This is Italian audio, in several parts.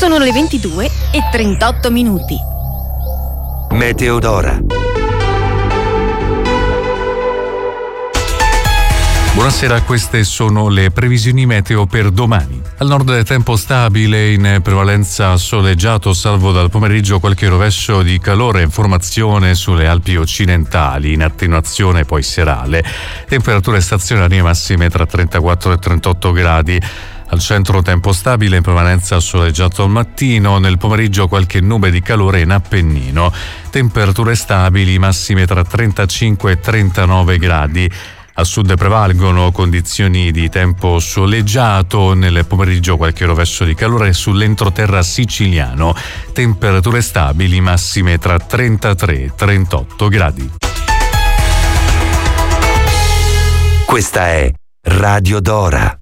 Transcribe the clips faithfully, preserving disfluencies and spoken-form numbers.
Sono le ventidue e trentotto minuti. Meteodora. Buonasera, queste sono le previsioni meteo per domani. Al nord tempo stabile, in prevalenza soleggiato, salvo dal pomeriggio qualche rovescio di calore. Informazione sulle Alpi occidentali, in attenuazione poi serale. Temperature stazionarie massime tra trentaquattro e trentotto gradi. Al centro tempo stabile, in prevalenza soleggiato al mattino, nel pomeriggio qualche nube di calore in Appennino. Temperature stabili, massime tra trentacinque e trentanove gradi. A sud prevalgono condizioni di tempo soleggiato, nel pomeriggio qualche rovescio di calore sull'entroterra siciliano. Temperature stabili, massime tra trentatré e trentotto gradi. Questa è Radio Dora.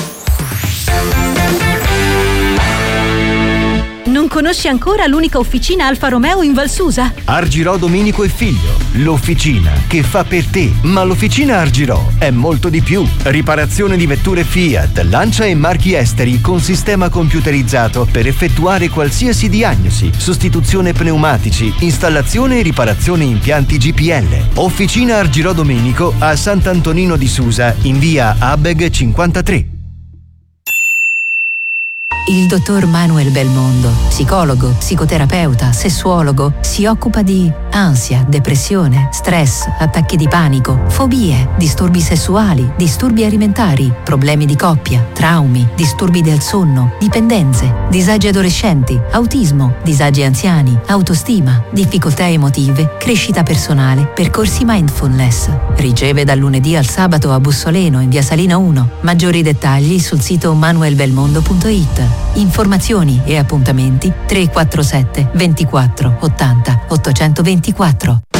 Non conosci ancora l'unica officina Alfa Romeo in Val Susa? Argirò Domenico e Figlio, l'officina che fa per te. Ma l'officina Argirò è molto di più. Riparazione di vetture Fiat, Lancia e marchi esteri con sistema computerizzato per effettuare qualsiasi diagnosi, sostituzione pneumatici, installazione e riparazione impianti G P L. Officina Argirò Domenico a Sant'Antonino di Susa, in via Abeg cinquantatré. Il dottor Manuel Belmondo, psicologo, psicoterapeuta, sessuologo, si occupa di ansia, depressione, stress, attacchi di panico, fobie, disturbi sessuali, disturbi alimentari, problemi di coppia, traumi, disturbi del sonno, dipendenze, disagi adolescenti, autismo, disagi anziani, autostima, difficoltà emotive, crescita personale, percorsi mindfulness. Riceve dal lunedì al sabato a Bussoleno in via Salina uno. Maggiori dettagli sul sito manuel belmondo punto it. Informazioni e appuntamenti tre quattro sette ventiquattro ottanta ottocentoventiquattro.